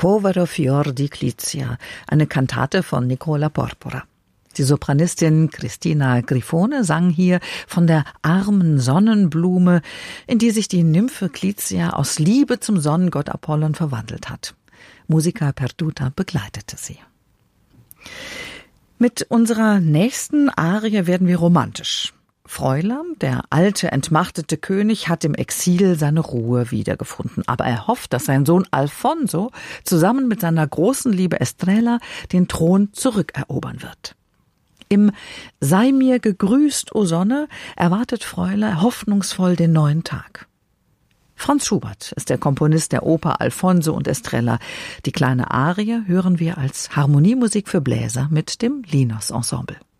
Povero fior di Clizia, eine Kantate von Nicola Porpora. Die Sopranistin Cristina Grifone sang hier von der armen Sonnenblume, in die sich die Nymphe Clizia aus Liebe zum Sonnengott Apollon verwandelt hat. Musica Perduta begleitete sie. Mit unserer nächsten Arie werden wir romantisch. Freuler, der alte, entmachtete König, hat im Exil seine Ruhe wiedergefunden. Aber er hofft, dass sein Sohn Alfonso zusammen mit seiner großen Liebe Estrella den Thron zurückerobern wird. Im »Sei mir gegrüßt, o Sonne« erwartet Freuler hoffnungsvoll den neuen Tag. Franz Schubert ist der Komponist der Oper Alfonso und Estrella. Die kleine Arie hören wir als Harmoniemusik für Bläser mit dem Linos Ensemble.